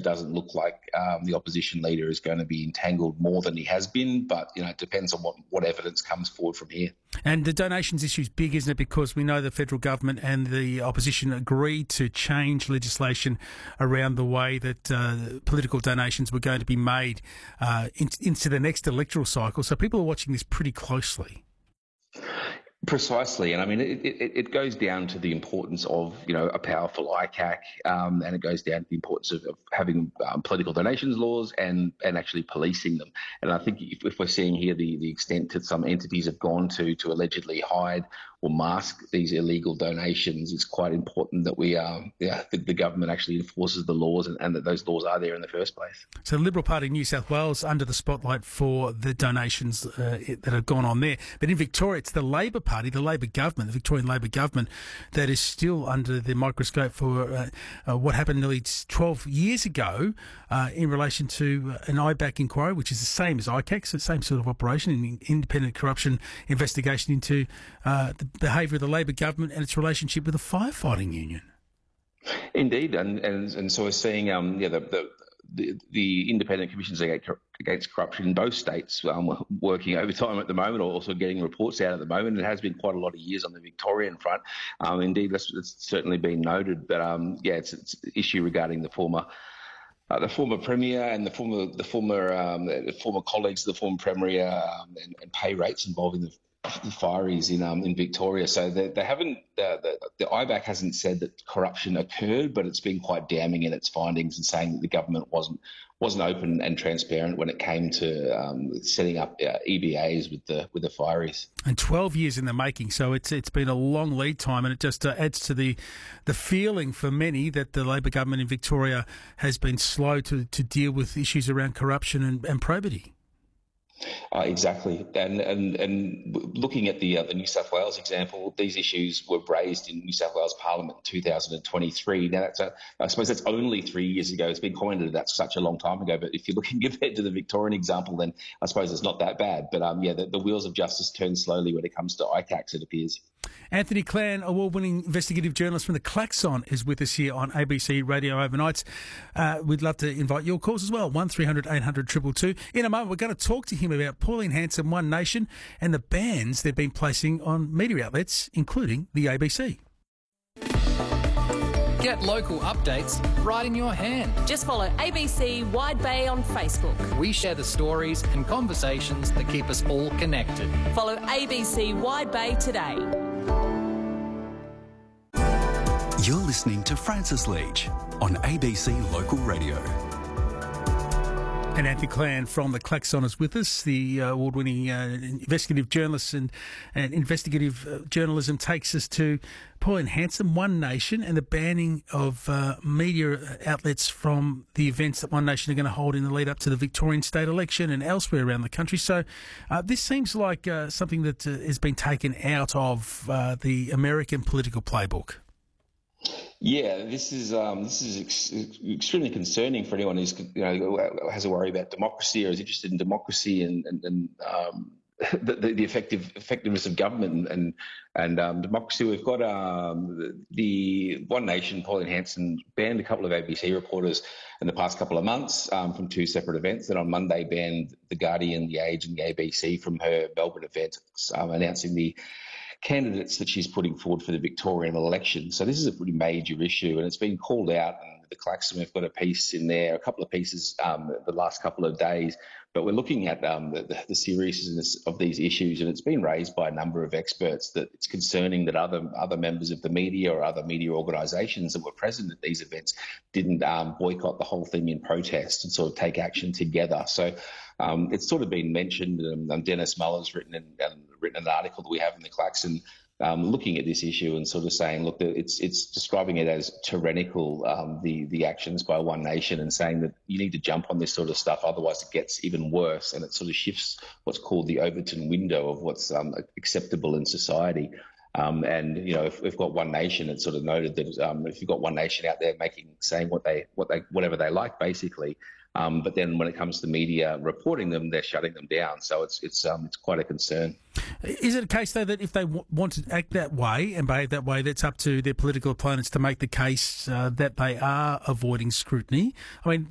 doesn't look like the opposition leader is going to be entangled more than he has been. But, it depends on what evidence comes forward from here. And the donations issue is big, isn't it? Because we know the federal government and the opposition agreed to change legislation around the way that political donations were going to be made into the next electoral cycle. So people are watching this pretty closely. Precisely. And I mean, it goes down to the importance of, a powerful ICAC, and it goes down to the importance of having political donations laws and actually policing them. And I think if we're seeing here the extent that some entities have gone to allegedly hide or mask these illegal donations, it's quite important that the government actually enforces the laws and that those laws are there in the first place. So the Liberal Party New South Wales under the spotlight for the donations that have gone on there. But in Victoria, it's the Labor Party, the Labor government, the Victorian Labor government, that is still under the microscope for what happened nearly 12 years ago in relation to an IBAC inquiry, which is the same as ICAC, so the same sort of operation, an independent corruption investigation into the behaviour of the Labor government and its relationship with the firefighting union. Indeed, and so we're seeing the independent commissions against corruption in both states working overtime at the moment, or also getting reports out at the moment. It has been quite a lot of years on the Victorian front. Indeed, that's certainly been noted. But it's an issue regarding the former premier and the former colleagues of the former premier and pay rates involving the fireys in Victoria. So they haven't. The IBAC hasn't said that corruption occurred, but it's been quite damning in its findings and saying that the government wasn't open and transparent when it came to setting up EBAs with the fireys. And 12 years in the making, so it's been a long lead time, and it just adds to the feeling for many that the Labor government in Victoria has been slow to deal with issues around corruption and probity. Exactly, and looking at the New South Wales example, these issues were raised in New South Wales Parliament in 2023. Now, I suppose that's only 3 years ago. It's been commented that's such a long time ago. But if you're looking compared to the Victorian example, then I suppose it's not that bad. But the wheels of justice turn slowly when it comes to ICACs, it appears. Anthony Clan, award-winning investigative journalist from the Klaxon, is with us here on ABC Radio Overnights. We'd love to invite your calls as well, 1300 800 222. In a moment, we're going to talk to him about Pauline Hanson, One Nation, and the bans they've been placing on media outlets, including the ABC. Get local updates right in your hand. Just follow ABC Wide Bay on Facebook. We share the stories and conversations that keep us all connected. Follow ABC Wide Bay today. You're listening to Francis Leach on ABC Local Radio. And Anthony Clan from the Klaxon is with us. The award-winning investigative journalist and investigative journalism takes us to Pauline Hanson, One Nation, and the banning of media outlets from the events that One Nation are going to hold in the lead up to the Victorian state election and elsewhere around the country. So this seems like something that has been taken out of the American political playbook. Yeah, this is extremely concerning for anyone who's has a worry about democracy or is interested in democracy and the effectiveness of government and democracy. We've got the One Nation, Pauline Hanson, banned a couple of ABC reporters in the past couple of months from two separate events. Then on Monday banned The Guardian, The Age and the ABC from her Melbourne event, announcing the candidates that she's putting forward for the Victorian election. So this is a pretty major issue, and it's been called out. And the Klaxon, we've got a piece in there, a couple of pieces the last couple of days. But we're looking at the seriousness of these issues, and it's been raised by a number of experts that it's concerning that other members of the media or other media organisations that were present at these events didn't boycott the whole thing in protest and sort of take action together. So it's sort of been mentioned. Dennis Muller's written an article that we have in the Klaxon looking at this issue and sort of saying, look, it's describing it as tyrannical, the actions by One Nation, and saying that you need to jump on this sort of stuff, otherwise it gets even worse, and it sort of shifts what's called the Overton window of what's acceptable in society. And if we've got One Nation, it's sort of noted that if you've got One Nation out there saying whatever they like, basically. But then when it comes to media reporting them, they're shutting them down. So it's quite a concern. Is it a case, though, that if they want to act that way and behave that way, that's up to their political opponents to make the case that they are avoiding scrutiny? I mean,